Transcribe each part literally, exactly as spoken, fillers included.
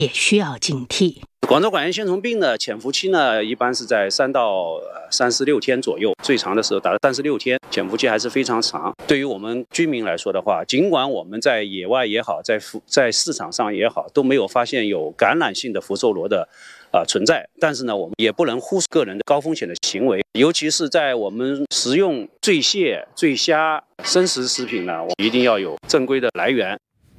也需要警惕。 广州管源线虫病的潜伏期呢，一般是在三到三十六天左右，最长的时候达到三十六天，潜伏期还是非常长。对于我们居民来说的话，尽管我们在野外也好，在在市场上也好，都没有发现有感染性的福寿螺的呃存在，但是呢，我们也不能忽视个人的高风险的行为，尤其是在我们食用醉蟹、醉虾、生食食品呢，我们一定要有正规的来源。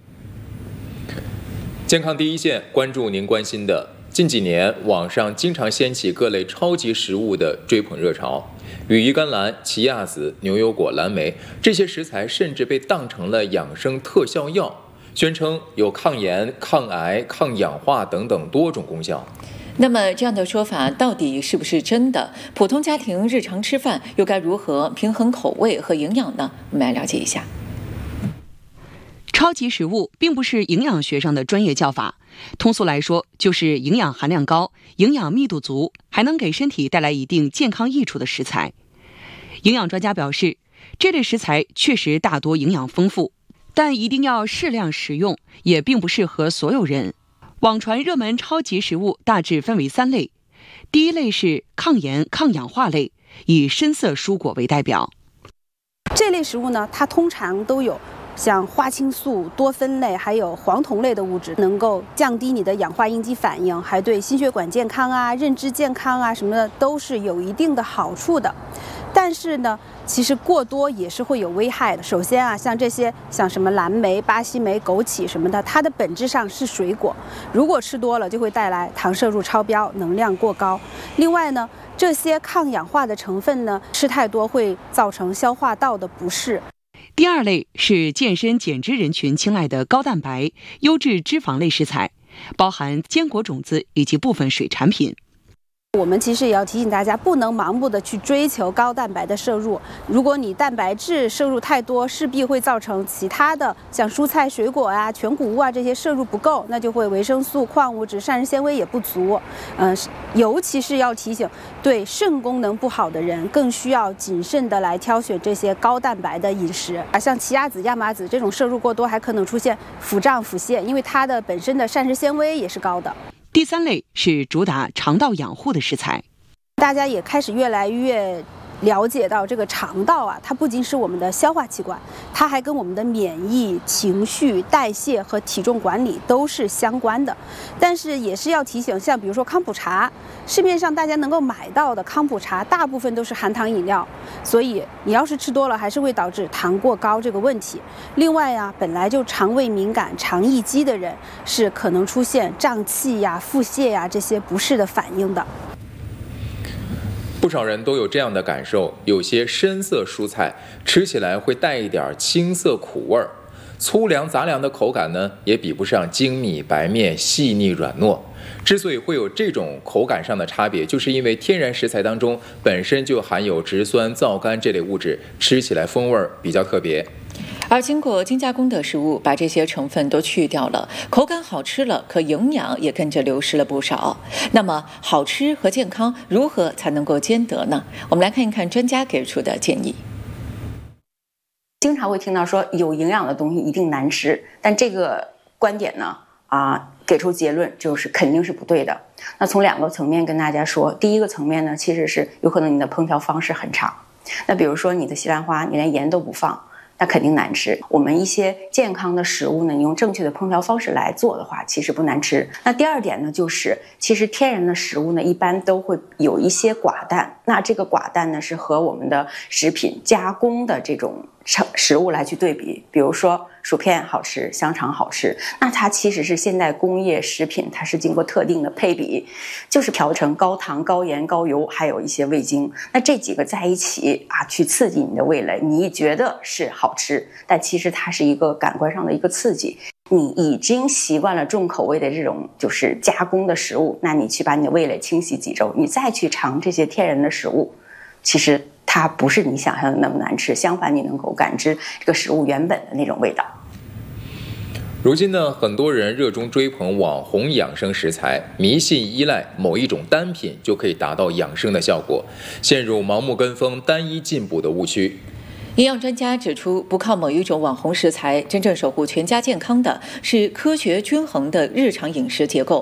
健康第一线，关注您关心的。近几年，网上经常掀起各类超级食物的追捧热潮，羽衣甘蓝、奇亚籽、牛油果、蓝莓这些食材甚至被当成了养生特效药，宣称有抗炎、抗癌、抗氧化等等多种功效。 那么这样的说法到底是不是真的？普通家庭日常吃饭又该如何平衡口味和营养呢？我们来了解一下。 超级食物并不是营养学上的专业叫法，通俗来说就是营养含量高、营养密度足，还能给身体带来一定健康益处的食材。营养专家表示，这类食材确实大多营养丰富，但一定要适量食用，也并不适合所有人。网传热门超级食物大致分为三类，第一类是抗炎、抗氧化类，以深色蔬果为代表。 这类食物呢，它通常都有像花青素、多酚类还有黄酮类的物质，能够降低你的氧化应激反应，还对心血管健康啊、认知健康啊什么的都是有一定的好处的。但是呢，其实过多也是会有危害的。首先啊，像这些像什么蓝莓、巴西莓、枸杞什么的，它的本质上是水果，如果吃多了就会带来糖摄入超标、能量过高。另外呢，这些抗氧化的成分呢，吃太多会造成消化道的不适。 第二类是健身减脂人群青睐的高蛋白、优质脂肪类食材，包含坚果种子以及部分水产品。 我们其实也要提醒大家，不能盲目的去追求高蛋白的摄入。如果你蛋白质摄入太多，势必会造成其他的像蔬菜、水果啊、全谷物啊这些摄入不够，那就会维生素、矿物质、膳食纤维也不足。嗯、呃，尤其是要提醒，对肾功能不好的人，更需要谨慎的来挑选这些高蛋白的饮食。啊，像奇亚籽、亚麻籽这种摄入过多，还可能出现腹胀、腹泻，因为它的本身的膳食纤维也是高的。 第三类是主打肠道养护的食材， 大家也开始越来越了解到这个肠道啊，它不仅是我们的消化器官，它还跟我们的免疫、情绪、代谢和体重管理都是相关的。但是也是要提醒，像比如说康普茶，市面上大家能够买到的康普茶大部分都是含糖饮料，所以你要是吃多了还是会导致糖过高这个问题。另外呀、啊，本来就肠胃敏感、肠易激的人是可能出现胀气呀、腹泻呀这些不适的反应的。 不少人都有这样的感受，有些深色蔬菜吃起来会带一点青涩苦味儿，粗粮杂粮的口感呢，也比不上精米白面细腻软糯。之所以会有这种口感上的差别，就是因为天然食材当中本身就含有植酸、皂苷这类物质，吃起来风味比较特别。 而经过精加工的食物把这些成分都去掉了，口感好吃了，可营养也跟着流失了不少。那么好吃和健康如何才能够兼得呢？我们来看一看专家给出的建议。 经常会听到说有营养的东西一定难吃，但这个观点呢啊，给出结论就是肯定是不对的。那从两个层面跟大家说，第一个层面呢，其实是有可能你的烹调方式很差。那比如说你的西兰花，你连盐都不放，那肯定难吃。我们一些健康的食物呢，你用正确的烹调方式来做的话，其实不难吃。那第二点呢，就是其实天然的食物呢，一般都会有一些寡淡。那这个寡淡呢，是和我们的食品加工的这种食物来去对比。比如说薯片好吃，香肠好吃，那它其实是现代工业食品，它是经过特定的配比，就是调成高糖、高盐、高油，还有一些味精。那这几个在一起啊，去刺激你的味蕾，你觉得是好吃，但其实它是一个感官上的一个刺激。你已经习惯了重口味的这种就是加工的食物，那你去把你的味蕾清洗几周，你再去尝这些天然的食物，其实它不是你想象的那么难吃，相反你能够感知这个食物原本的那种味道。 如今呢，很多人热衷追捧网红养生食材，迷信依赖某一种单品就可以达到养生的效果，陷入盲目跟风、单一进补的误区。 营养专家指出，不靠某一种网红食材，真正守护全家健康的是科学均衡的日常饮食结构。